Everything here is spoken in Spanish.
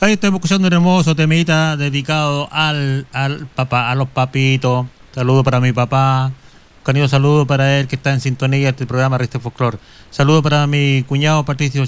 Ahí estamos escuchando un hermoso temita dedicado al papá, a los papitos. Saludo para mi papá. Un cariño saludo para él que está en sintonía de este programa Riste Folklore. Saludo para mi cuñado Patricio